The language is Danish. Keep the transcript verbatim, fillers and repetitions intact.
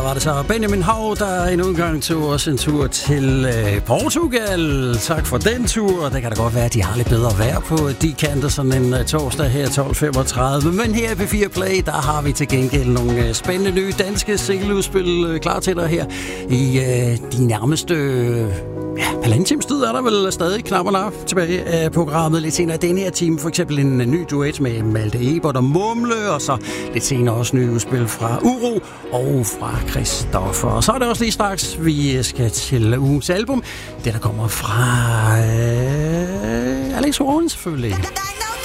var det så Benjamin Hav, der endnu en gang tog os en tur til øh, Portugal. Tak for den tur. Det kan da godt være, at de har lidt bedre vejr på de kanter sådan en uh, torsdag her tolv femogtredive. Men her i P fire Play, der har vi til gengæld nogle uh, spændende nye danske singleudspil uh, klar til dig her i uh, de nærmeste... Uh, Ja, halvanden times tid er der vel stadig knap og nap tilbage af programmet. Lidt senere i denne her time for eksempel en ny duet med Malte Ebert og Mumle, og så lidt senere også nye udspil fra Uro og fra Christoffer. Og så er det også lige straks, vi skal til ugens album. Det, der kommer fra øh, Alex Warren selvfølgelig.